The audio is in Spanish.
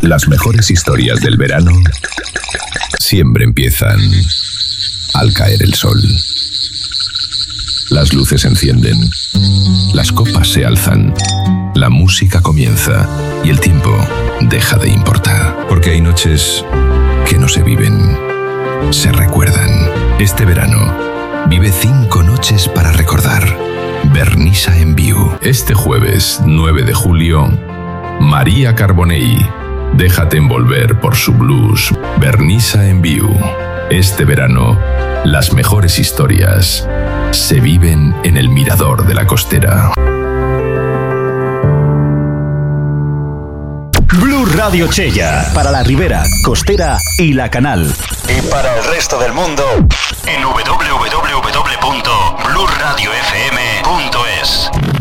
Las mejores historias del verano siempre empiezan al caer el sol. Las luces se encienden, las copas se alzan, la música comienza y el tiempo deja de importar. Porque hay noches que no se viven, se recuerdan. Este verano, vive 5 noches para recordar. Vernissa en Viu. Este jueves 9 de julio, María Carbonell. Déjate envolver por su blues. Vernissa en Viu. Este verano, las mejores historias se viven en el Mirador de la Costera. Blu Radio Chella, para la Ribera, Costera y La Canal. Y para el resto del mundo, en www.bluradiofm.es.